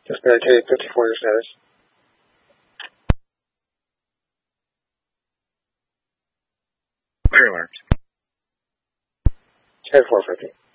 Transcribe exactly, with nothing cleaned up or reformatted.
Just meditating fifty-four years notice. Clear alarms. ten four fifty.